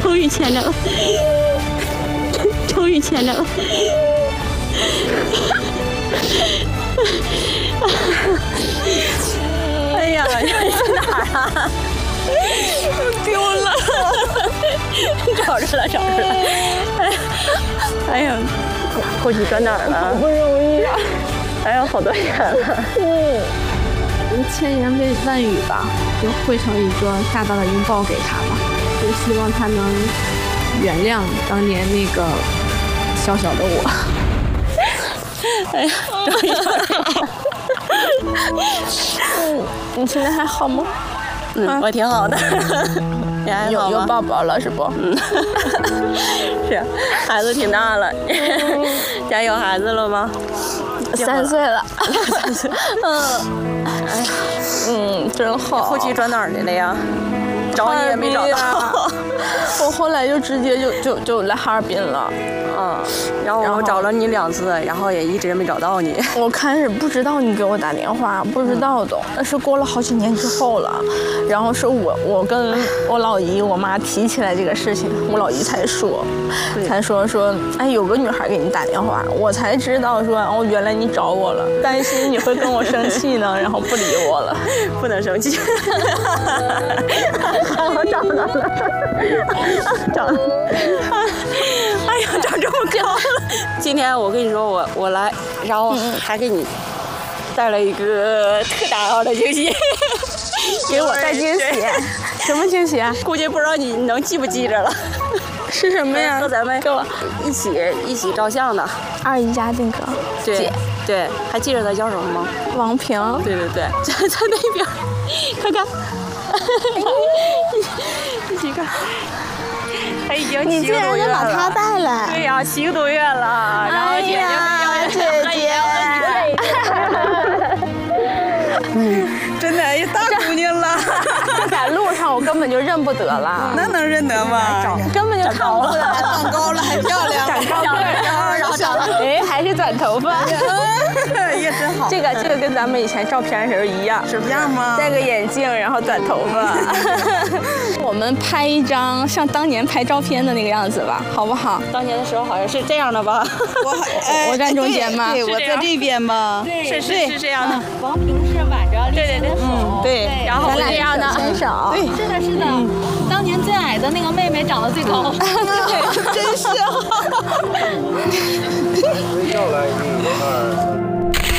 终于签着了，终于签着了。哎呀，你在哪儿啊？丢了，找着了，找着了。哎呀，过去转哪儿了？ 好不容易啊！ 哎呀，好多年了。 千言万语吧，就汇成一个大大的拥抱给他吧，就希望他能原谅当年那个小小的我。 哎呀，终于你现在还好吗？ 我挺好的。你还好吗？ 有宝宝了是不？ 是，孩子挺大了。家有孩子了吗 ？3岁了。 3岁。 真好。 后期转哪儿去了呀？找你也没找到。 我后来就直接就来哈尔滨了。 然后我找了你2次，然后也一直没找到你。 我开始不知道你给我打电话，不知道的，那是过了好几年之后了。然后是我跟我老姨、我妈提起来这个事情，我老姨才说，哎，有个女孩给你打电话，我才知道说，哦，原来你找我了，担心你会跟我生气呢，然后不理我了。 不能生气。我找到了，找了。哎呀，长这么高了！今天我跟你说，我来，然后还给你带了一个特大号的惊喜， 给我带惊喜。什么惊喜啊？ 估计不知道你能记不记着了。 是什么呀？ 和咱们一起照相的。 二姨家那个姐。 对，还记得她叫什么吗？ 王平。 对，在那边，看看。一起看。他已经7个多月了。 你竟然把他带来？ 对呀，7个多月了。然后姐姐。真的，大姑娘了。 在路上我根本就认不得了。 那能认得吗？ 根本就看不出来。 长高了，还漂亮。长高了， 然后长了，哎，还是短头发。 也真好。 这个跟咱们以前照片的时候一样。 是一样吗？ 戴个眼镜，然后短头发。我们拍一张像当年拍照片的那个样子吧，好不好？ 当年的时候好像是这样的吧？ 我站中间吗？ 对，我在这边吗？ 对，是这样的。 王平是挽着李欣的手， 对，然后这样的牵手。 对，是的。当年最矮的那个妹妹长得最高。 对，真是。 微笑来1、2。